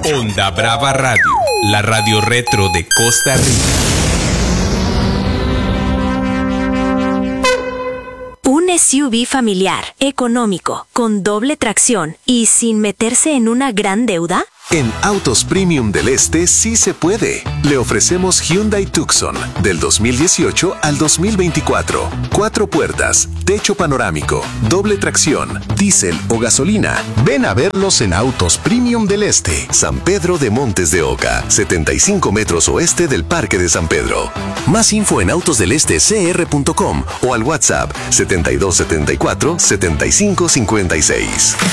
Onda Brava Radio, la radio retro de Costa Rica. Un SUV familiar, económico, con doble tracción y sin meterse en una gran deuda. En Autos Premium del Este sí se puede. Le ofrecemos Hyundai Tucson del 2018 al 2024. 4 puertas, techo panorámico, doble tracción, diésel o gasolina. Ven a verlos en Autos Premium del Este. San Pedro de Montes de Oca, 75 metros oeste del Parque de San Pedro. Más info en autosdelestecr.com o al WhatsApp 7274 7556.